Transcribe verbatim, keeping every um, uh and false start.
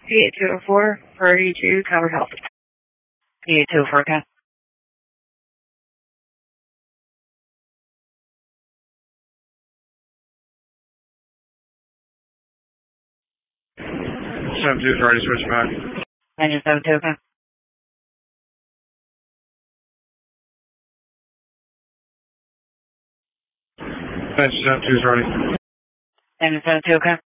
P eight two oh four, priority two, Calvert Health. P eight two oh four, okay. seven two is ready, switch back. Engine seven two, okay. Engine seven two is ready. Engine seven two, okay.